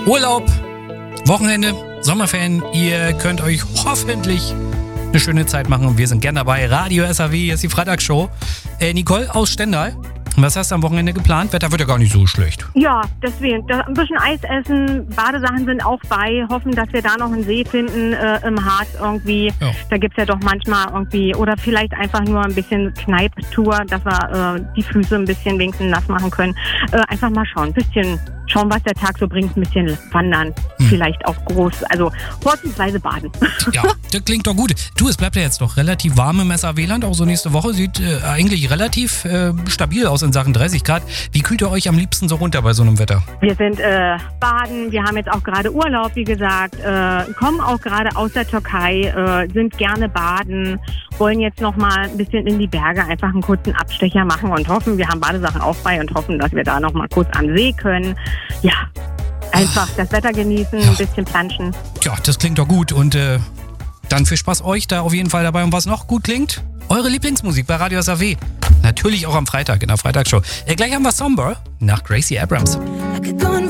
Urlaub, Wochenende, Sommerferien. Ihr könnt euch hoffentlich eine schöne Zeit machen und wir sind gern dabei. Radio SAW, hier ist die Freitagsshow. Nicole aus Stendal. Was hast du am Wochenende geplant? Wetter wird ja gar nicht so schlecht. Ja, deswegen. Ein bisschen Eis essen, Badesachen sind auch bei. Hoffen, dass wir da noch einen See finden im Harz irgendwie. Ja. Da gibt's ja doch manchmal irgendwie, oder vielleicht einfach nur ein bisschen Kneipptour, dass wir die Füße ein bisschen wenigstens nass machen können. Einfach mal schauen, ein bisschen schauen, was der Tag so bringt, ein bisschen wandern, vielleicht auch groß, also vorzugsweise baden. Ja, das klingt doch gut. Du, es bleibt ja jetzt doch relativ warm im SAW, auch so nächste Woche. Sieht eigentlich relativ stabil aus in Sachen 30 Grad. Wie kühlt ihr euch am liebsten so runter bei so einem Wetter? Wir sind baden, wir haben jetzt auch gerade Urlaub, wie gesagt, kommen auch gerade aus der Türkei, sind gerne baden, wollen jetzt noch mal ein bisschen in die Berge einfach einen kurzen Abstecher machen und hoffen, wir haben Badesachen auch bei und hoffen, dass wir da noch mal kurz am See können. Ja, einfach das Wetter genießen, ein bisschen planschen. Ja, das klingt doch gut und dann viel Spaß euch da auf jeden Fall dabei. Und was noch gut klingt, eure Lieblingsmusik bei Radio SAW. Natürlich auch am Freitag in der Freitagsshow. Gleich haben wir Somber nach Gracie Abrams.